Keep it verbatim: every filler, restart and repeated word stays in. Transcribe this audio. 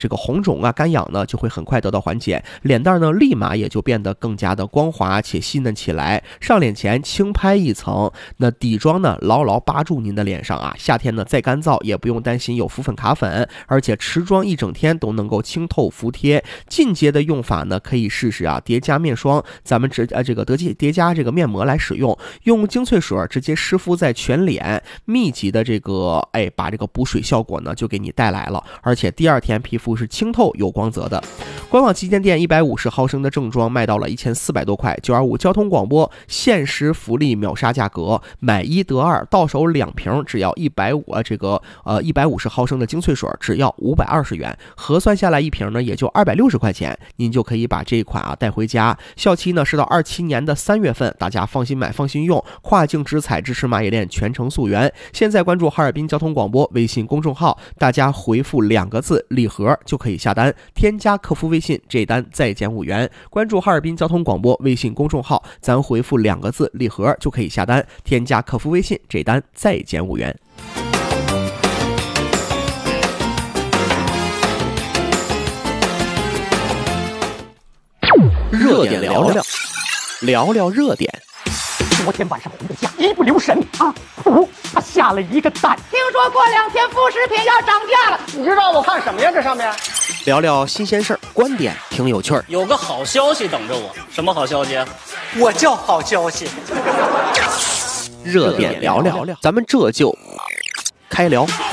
这个红肿啊、干痒呢就会很快得到缓解，脸蛋呢立马也就变得更加的光滑且细嫩起来。上脸前轻拍一层，那底妆呢牢牢扒住您的脸上啊。夏天呢再干燥也不用担心有浮粉卡粉，而且持妆一整天都能够清透服帖。进阶的用法呢可以试试啊叠加面霜，咱们直呃这个德基叠加这个面膜来使用，用精粹水直接湿敷在全脸，密集的这个哎把这个补水效果呢就给你带来了，而且第二天皮肤是清透有光泽的。官网旗舰店一百五十毫升的正装卖到了一千四百多块，九二五交通广播限时福利秒杀价格，买一得二，到手两瓶只要一百五啊，这个呃一百五十毫升的精粹水只要五百二十元，核算下来一瓶呢也就二百六十块钱，您就可以把这一款啊带回家。效期呢是到二七年的三月份，大家放心买放心用，跨境直采支持马冶链全程溯源。现在关注哈尔滨交通广播微信公众号，大家回复两个字礼盒就可以下单，添加客服微信这单再减五元。关注哈尔滨交通广播微信公众号，咱回复两个字礼盒就可以下单，添加客服微信这单再减五元。热点聊聊，聊聊热点。 昨天晚上红的家一不留神啊，不，他下了一个蛋。 听说过两天副食品要涨价了， 你知道我看什么呀？这上面聊聊新鲜事儿，观点挺有趣儿。 有个好消息等着我，什么好消息？ 我叫好消息。 热点聊聊，咱们这就开聊。